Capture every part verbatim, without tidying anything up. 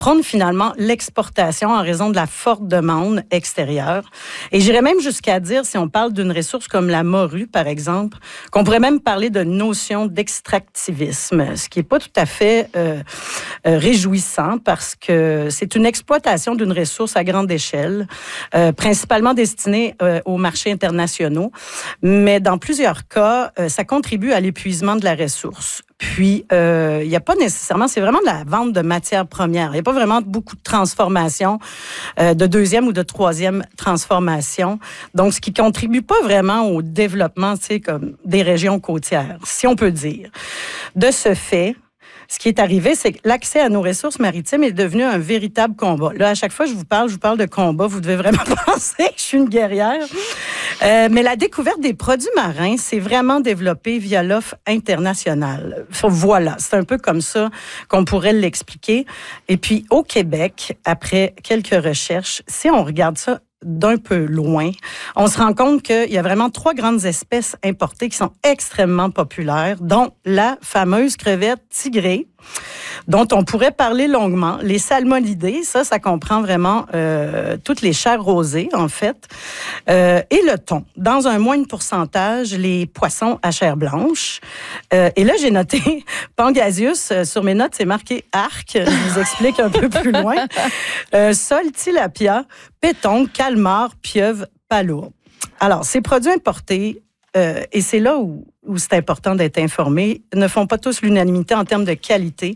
prône finalement l'exportation en raison de la forte demande extérieure. Et j'irais même jusqu'à dire, si on parle d'une ressource comme la morue, par exemple, qu'on pourrait même parler de notion d'extractivisme, ce qui n'est pas tout à fait euh, euh, réjouissant parce que c'est une exploitation d'une ressource à grande échelle, euh, principalement destinée euh, aux marchés internationaux. Mais dans plusieurs cas, euh, ça contribue à l'épuisement de la ressource. Puis, euh, il n'y a pas nécessairement, c'est vraiment de la vente de matières premières. Il n'y a pas vraiment beaucoup de transformation, euh, de deuxième ou de troisième transformation. Donc, ce qui contribue pas vraiment au développement, tu sais, comme des régions côtières, si on peut dire. De ce fait, ce qui est arrivé, c'est que l'accès à nos ressources maritimes est devenu un véritable combat. Là, à chaque fois que je vous parle, je vous parle de combat. Vous devez vraiment penser que je suis une guerrière. Euh, mais la découverte des produits marins s'est vraiment développée via l'offre internationale. Voilà, c'est un peu comme ça qu'on pourrait l'expliquer. Et puis, au Québec, après quelques recherches, si on regarde ça d'un peu loin, on se rend compte qu'il y a vraiment trois grandes espèces importées qui sont extrêmement populaires, dont la fameuse crevette tigrée, dont on pourrait parler longuement. Les salmonidés, ça, ça comprend vraiment euh, toutes les chairs rosées, en fait, euh, et le thon. Dans un moindre pourcentage, les poissons à chair blanche. Euh, et là, j'ai noté Pangasius. Euh, sur mes notes, c'est marqué arc. Je vous explique un peu plus loin. Euh, sol, tilapia, péton, calmar, pieuvre, palourde. Alors, ces produits importés, euh, et c'est là où, où c'est important d'être informé, ne font pas tous l'unanimité en termes de qualité.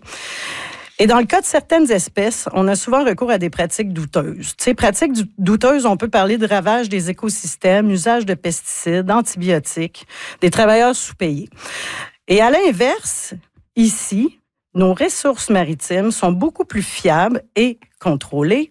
Et dans le cas de certaines espèces, on a souvent recours à des pratiques douteuses. Tu sais, pratiques douteuses, on peut parler de ravage des écosystèmes, usage de pesticides, d'antibiotiques, des travailleurs sous-payés. Et à l'inverse, ici, nos ressources maritimes sont beaucoup plus fiables et contrôlées.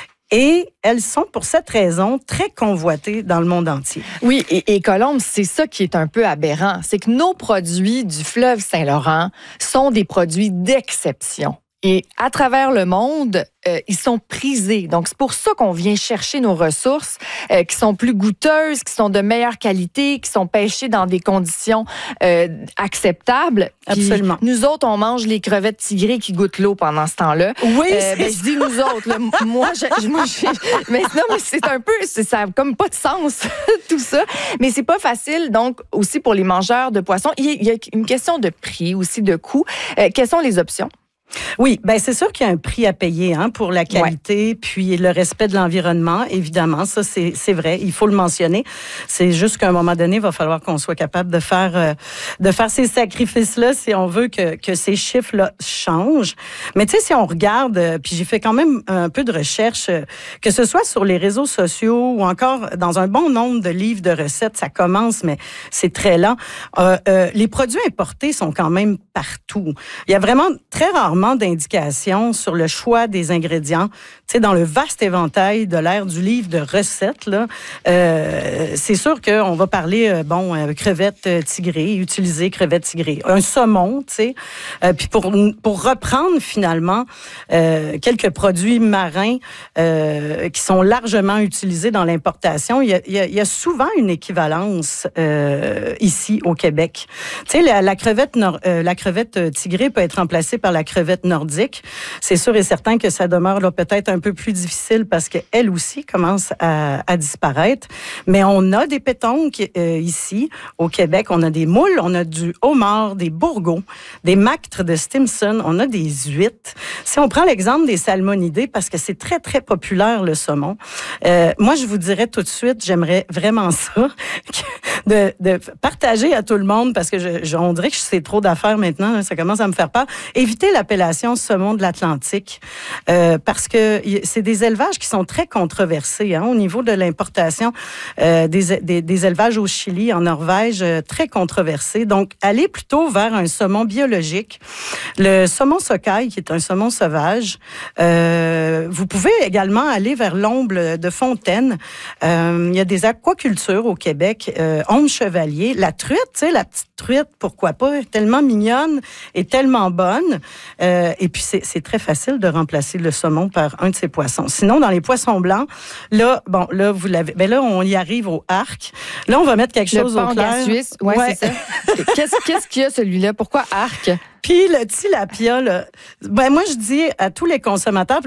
Et elles sont, pour cette raison, très convoitées dans le monde entier. Oui, et, et Colombe, c'est ça qui est un peu aberrant. C'est que nos produits du fleuve Saint-Laurent sont des produits d'exception. Et à travers le monde, euh, ils sont prisés. Donc, c'est pour ça qu'on vient chercher nos ressources euh, qui sont plus goûteuses, qui sont de meilleure qualité, qui sont pêchées dans des conditions euh, acceptables. Puis, absolument. Nous autres, on mange les crevettes tigrées qui goûtent l'eau pendant ce temps-là. Oui, euh, ben, je dis nous autres. Là, moi, je, moi je, mais non, mais c'est un peu, c'est, ça n'a comme pas de sens, tout ça. Mais c'est pas facile. Donc, aussi pour les mangeurs de poissons, il y a, il y a une question de prix, aussi de coût. Euh, quelles sont les options? Oui, ben c'est sûr qu'il y a un prix à payer hein, pour la qualité, ouais. Puis le respect de l'environnement, évidemment, ça c'est c'est vrai, il faut le mentionner. C'est juste qu'à un moment donné, il va falloir qu'on soit capable de faire euh, de faire ces sacrifices-là si on veut que que ces chiffres-là changent. Mais tu sais, si on regarde, euh, puis j'ai fait quand même un peu de recherche, euh, que ce soit sur les réseaux sociaux ou encore dans un bon nombre de livres de recettes, ça commence, mais c'est très lent. Euh, euh, les produits importés sont quand même partout. Il y a vraiment très rarement d'indications sur le choix des ingrédients. Tu sais, dans le vaste éventail de l'ère du livre de recettes, là, euh, c'est sûr qu'on va parler, euh, bon, euh, crevettes tigrées, utiliser crevettes tigrées. Un saumon, tu sais. Euh, puis pour, pour reprendre finalement euh, quelques produits marins euh, qui sont largement utilisés dans l'importation, il y a, il y a, il y a souvent une équivalence euh, ici au Québec. Tu sais, la, la crevette nor- euh, la crevette tigrée peut être remplacée par la crevette nordique. C'est sûr et certain que ça demeure là peut-être un peu plus difficile parce qu'elle aussi commence à, à disparaître. Mais on a des pétonques euh, ici, au Québec. On a des moules, on a du homard, des bourgots, des mactres de Stimson, on a des huîtres. Si on prend l'exemple des salmonidés, parce que c'est très, très populaire, le saumon, euh, moi, je vous dirais tout de suite, j'aimerais vraiment ça, de, de partager à tout le monde, parce que je, je, on dirait que c'est trop d'affaires maintenant, hein, ça commence à me faire peur. Éviter l'appellation saumon de l'Atlantique, euh, parce que c'est des élevages qui sont très controversés hein, au niveau de l'importation, euh, des, des, des élevages au Chili, en Norvège, euh, très controversés. Donc, allez plutôt vers un saumon biologique. Le saumon socaille, qui est un saumon sauvage. Euh, vous pouvez également aller vers l'omble de Fontaine. Euh, il y a des aquacultures au Québec. Euh, Ombre Chevalier. La truite, tu sais, la petite truite, pourquoi pas, tellement mignonne et tellement bonne. Euh, Euh, et puis, c'est, c'est très facile de remplacer le saumon par un de ces poissons. Sinon, dans les poissons blancs, là, bon, là, vous l'avez. Ben là, on y arrive au arc. Là, on va mettre quelque le chose au clair. Panga suisse, ouais, ouais. c'est ça. qu'est-ce, qu'est-ce qu'il y a, celui-là? Pourquoi arc? Puis le tilapia, là, ben moi, je dis à tous les consommateurs,